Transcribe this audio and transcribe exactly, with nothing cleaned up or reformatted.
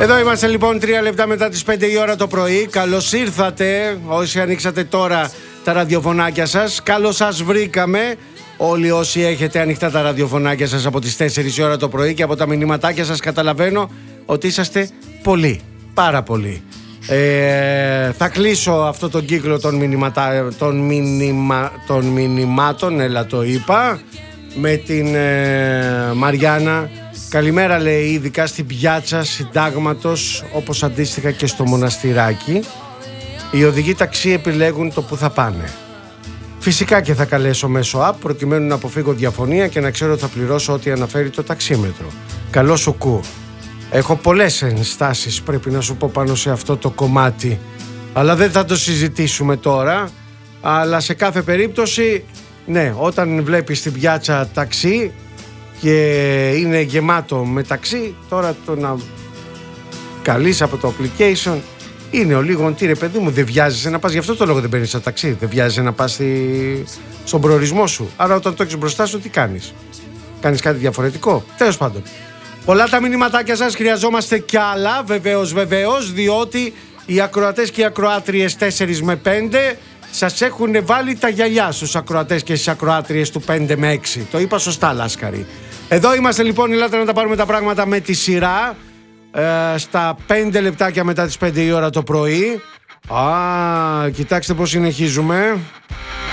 Εδώ είμαστε λοιπόν τρία λεπτά μετά τις πέντε η ώρα το πρωί. Καλώς ήρθατε όσοι ανοίξατε τώρα τα ραδιοφωνάκια σας. Καλώς σας βρήκαμε όλοι όσοι έχετε ανοιχτά τα ραδιοφωνάκια σας από τις τέσσερις η ώρα το πρωί. Και από τα μηνυματάκια σας καταλαβαίνω ότι είσαστε πολλοί, πάρα πολλοί. ε, Θα κλείσω αυτό τον κύκλο των, μηνυματά, των, μηνυμα, των μηνυμάτων, έλα το είπα, με την ε, Μαριάννα. Καλημέρα, λέει, ειδικά στην πιάτσα Συντάγματος, όπως αντίστοιχα και στο Μοναστηράκι. Οι οδηγοί ταξί επιλέγουν το που θα πάνε. Φυσικά και θα καλέσω μέσω app προκειμένου να αποφύγω διαφωνία και να ξέρω ότι θα πληρώσω ό,τι αναφέρει το ταξίμετρο. Καλό σου κου. Έχω πολλές ενστάσεις, πρέπει να σου πω, πάνω σε αυτό το κομμάτι, αλλά δεν θα το συζητήσουμε τώρα. Αλλά σε κάθε περίπτωση, ναι, όταν βλέπεις στην πιάτσα ταξί και είναι γεμάτο με ταξί, τώρα το να καλείς από το application είναι ο λίγο, τι ρε παιδί μου, δεν βιάζεσαι να πας, γι' αυτό το λόγο δεν παίρνεις ένα ταξί, δεν βιάζεσαι να πας στη... στον προορισμό σου. Άρα όταν το έχεις μπροστά σου, τι κάνεις? Κάνεις κάτι διαφορετικό? Τέλος πάντων, πολλά τα μηνυματάκια σας, χρειαζόμαστε κι άλλα, βεβαίως βεβαίως, διότι οι ακροατές και οι ακροάτριες τέσσερα με πέντε σας έχουν βάλει τα γυαλιά στους ακροατές και στις ακροάτριες του πέντε με έξι. Το είπα σωστά, Λάσκαρη. Εδώ είμαστε λοιπόν, ελάτε να τα πάρουμε τα πράγματα με τη σειρά. Ε, στα πέντε λεπτάκια μετά τις πέντε η ώρα το πρωί. Α, κοιτάξτε πως συνεχίζουμε.